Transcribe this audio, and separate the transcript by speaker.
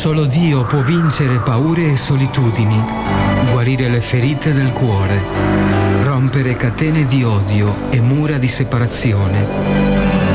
Speaker 1: Solo Dio può vincere paure e solitudini, guarire le ferite del cuore, rompere catene di odio e mura di separazione.